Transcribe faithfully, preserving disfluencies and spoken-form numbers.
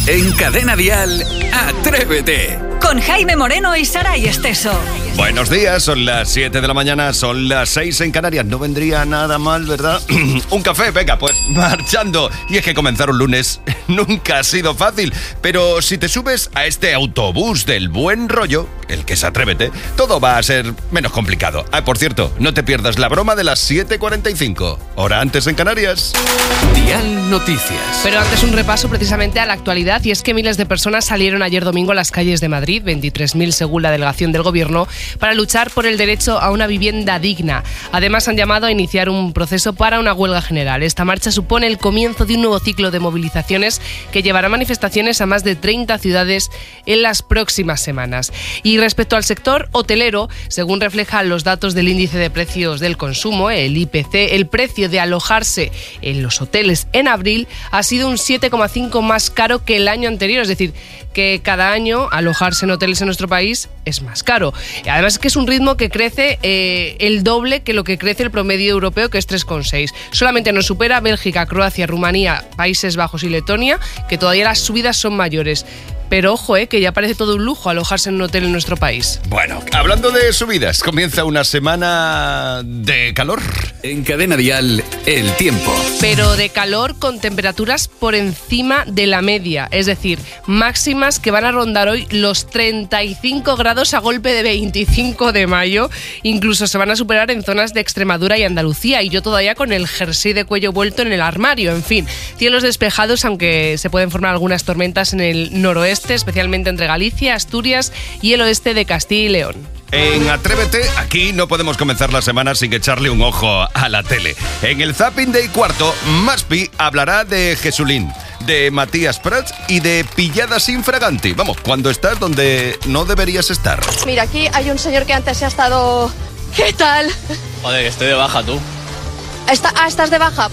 En Cadena Dial, Atrévete. Con Jaime Moreno y Saray Esteso. Buenos días, son las siete de la mañana, son las seis en Canarias. No vendría nada mal, ¿verdad? Un café, venga, pues marchando. Y es que comenzar un lunes nunca ha sido fácil. Pero si te subes a este autobús del buen rollo, el que es Atrévete, todo va a ser menos complicado. Ah, por cierto, no te pierdas la broma de las siete cuarenta y cinco. Hora antes en Canarias. Dial Noticias. Pero antes un repaso precisamente a la actualidad, y es que miles de personas salieron ayer domingo a las calles de Madrid, veintitrés mil según la delegación del Gobierno, para luchar por el derecho a una vivienda digna. Además, han llamado a iniciar un proceso para una huelga general. Esta marcha supone el comienzo de un nuevo ciclo de movilizaciones que llevará manifestaciones a más de treinta ciudades en las próximas semanas. Y respecto al sector hotelero, según reflejan los datos del índice de precios del consumo, el I P C, el precio de alojarse en los hoteles en abril ha sido un siete coma cinco más caro que el año anterior, es decir, que cada año alojarse en hoteles en nuestro país es más caro. Además es que es un ritmo que crece eh, el doble que lo que crece el promedio europeo, que es tres coma seis. Solamente nos supera Bélgica, Croacia, Rumanía, Países Bajos y Letonia, que todavía las subidas son mayores. Pero ojo, eh, que ya parece todo un lujo alojarse en un hotel en nuestro país. Bueno, hablando de subidas, comienza una semana de calor. En Cadena Dial, el tiempo. Pero de calor con temperaturas por encima de la media, es decir, máximas que van a rondar hoy los treinta y cinco grados a golpe de veinticinco de mayo. Incluso se van a superar en zonas de Extremadura y Andalucía, y yo todavía con el jersey de cuello vuelto en el armario. En fin, cielos despejados, aunque se pueden formar algunas tormentas en el noroeste, especialmente entre Galicia, Asturias y el oeste de Castilla y León. En Atrévete, aquí no podemos comenzar la semana sin echarle un ojo a la tele. En el Zapping de cuarto, Maspi hablará de Jesulín, de Matías Prats y de Pilladas Infraganti. Vamos, cuando estás donde no deberías estar. Mira, aquí hay un señor que antes se ha estado... ¿Qué tal? Joder, que estoy de baja, tú. Está... Ah, ¿estás de baja?